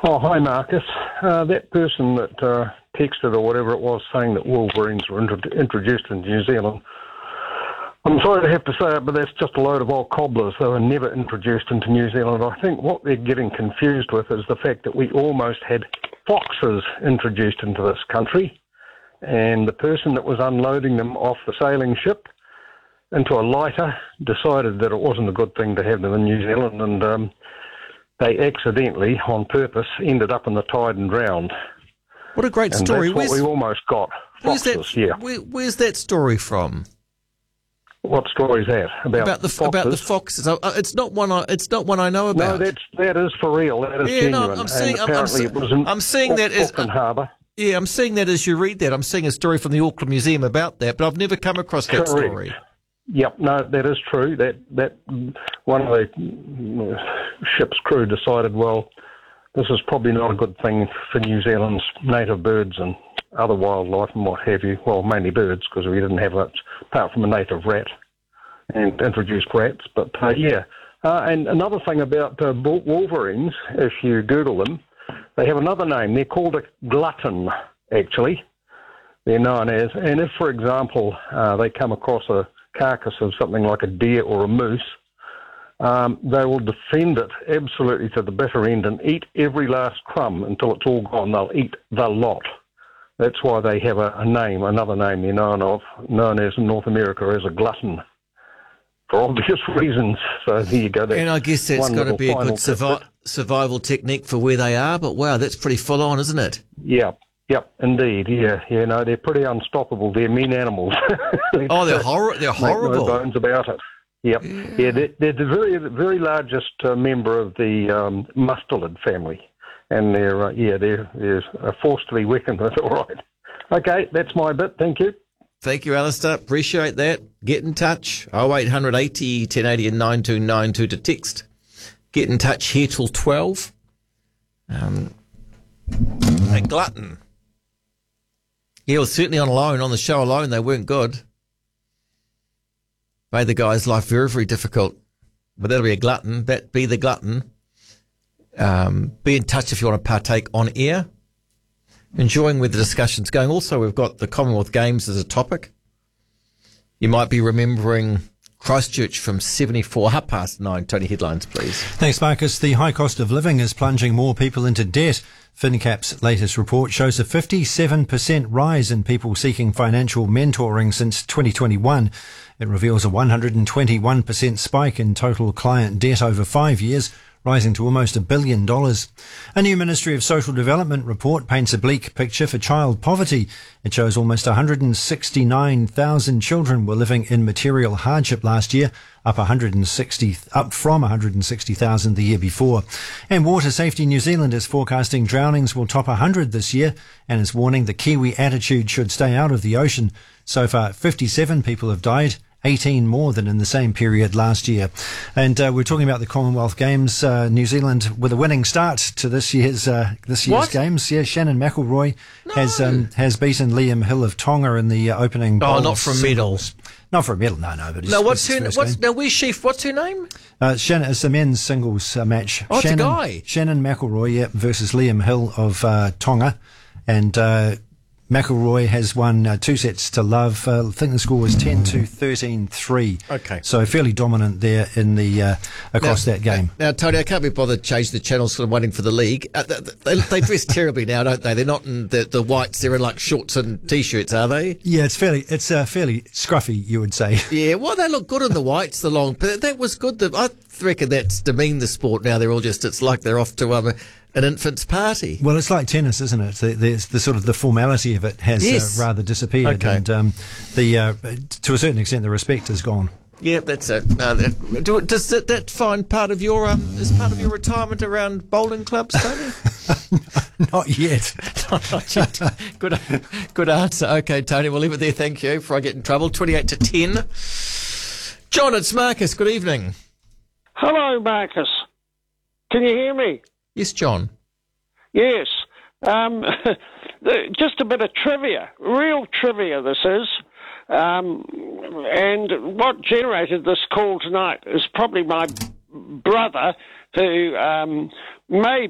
Oh, hi, Marcus. That person that texted or whatever it was saying that wolverines were introduced in New Zealand, I'm sorry to have to say it, but that's just a load of old cobblers. They were never introduced into New Zealand. I think what they're getting confused with is the fact that we almost had foxes introduced into this country, and the person that was unloading them off the sailing ship into a lighter decided that it wasn't a good thing to have them in New Zealand, and they accidentally, on purpose, ended up in the tide and drowned. What a great story. That's what we almost got. Foxes, where's that story from? What story is that? About the foxes? It's not one I know about. No, that is for real. That is genuine. No, I'm seeing that as Auckland Harbour. Yeah, I'm seeing that as you read that. I'm seeing a story from the Auckland Museum about that, but I've never come across that story. Yep, no, that is true. That one of the ship's crew decided, well, this is probably not a good thing for New Zealand's native birds and other wildlife and what have you. Well, mainly birds, because we didn't have much apart from a native rat and introduced rats. But and another thing about wolverines, if you Google them, they have another name. They're called a glutton, actually. They're known as. And if, for example, they come across a carcass of something like a deer or a moose, they will defend it absolutely to the bitter end and eat every last crumb until it's all gone. They'll eat the lot. That's why they have another name they're known as in North America as a glutton, for obvious reasons. So there you go. And I guess that's got to be a good survival technique for where they are, but wow, that's pretty full on, isn't it? Yep, indeed. Yeah, no, they're pretty unstoppable. They're mean animals. They're horrible. No bones about it. Yep. Yeah, they're the very, very largest member of the mustelid family. And they're a force to be reckoned with, all right. Okay, that's my bit. Thank you. Thank you, Alistair. Appreciate that. Get in touch. 0800 80 1080 and 9292 to text. Get in touch here till 12. A glutton. Yeah, well, certainly on the show alone, they weren't good. Made the guy's life very, very difficult. But that'll be a glutton. That be the glutton. Be in touch if you want to partake on air. Enjoying where the discussion's going. Also, we've got the Commonwealth Games as a topic. You might be remembering Christchurch from 74, 9:30. Tony, headlines, please. Thanks, Marcus. The high cost of living is plunging more people into debt. FinCap's latest report shows a 57% rise in people seeking financial mentoring since 2021. It reveals a 121% spike in total client debt over 5 years, rising to almost $1 billion. A new Ministry of Social Development report paints a bleak picture for child poverty. It shows almost 169,000 children were living in material hardship last year, up from 160,000 the year before. And Water Safety New Zealand is forecasting drownings will top 100 this year and is warning the Kiwi attitude should stay out of the ocean. So far, 57 people have died, 18 more than in the same period last year. And we're talking about the Commonwealth Games. New Zealand with a winning start to this year's games. Yeah, Shannon McElroy has beaten Liam Hill of Tonga in the opening. Oh, not for a medal. Not for a medal, no. But what's her name? Shannon, it's the men's singles match. Oh, it's a guy. Shannon McElroy versus Liam Hill of Tonga, and McElroy has won 2 sets to love. I think the score was 10-2, 13-3. Okay. So fairly dominant there in the across that game. Now, Tony, I can't be bothered to change the channels because I'm waiting for the league. They dress terribly now, don't they? They're not in the whites. They're in like shorts and T-shirts, are they? Yeah, it's fairly scruffy, you would say. Yeah, well, they look good in the whites, the long. But that was good. I reckon that's demeaned the sport now. They're all just, it's like they're off to an infant's party. Well, it's like tennis, isn't it? There's the sort of the formality of it has rather disappeared, okay. And to a certain extent, the respect is gone. Yeah, that's it. Does that find part of your is part of your retirement around bowling clubs, Tony? Not yet. Not yet. Good answer. Okay, Tony, we'll leave it there. Thank you. Before I get in trouble. 28 to 10. John, it's Marcus. Good evening. Hello, Marcus. Can you hear me? Yes, John. Yes. Just a bit of trivia, real trivia this is. And what generated this call tonight is probably my brother, who may